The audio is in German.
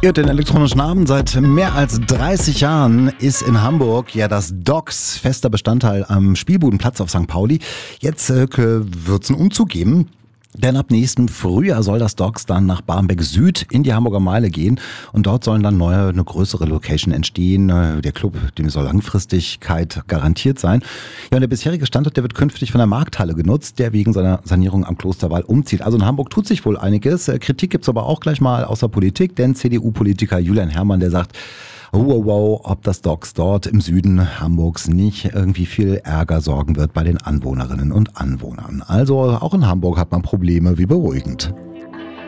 Ihr hört den elektronischen Abend. Seit mehr als 30 Jahren ist in Hamburg ja das Docks fester Bestandteil am Spielbudenplatz auf St. Pauli. Jetzt wird es einen Umzug geben. Denn ab nächstem Frühjahr soll das Docks dann nach Barmbek Süd in die Hamburger Meile gehen. Und dort sollen dann eine größere Location entstehen. Der Club, dem soll Langfristigkeit garantiert sein. Ja, und der bisherige Standort, der wird künftig von der Markthalle genutzt, der wegen seiner Sanierung am Klosterwall umzieht. Also in Hamburg tut sich wohl einiges. Kritik gibt's aber auch gleich mal aus der Politik, denn CDU-Politiker Julian Herrmann, der sagt, wow, ob das Docks dort im Süden Hamburgs nicht irgendwie viel Ärger sorgen wird bei den Anwohnerinnen und Anwohnern. Also auch in Hamburg hat man Probleme, wie beruhigend.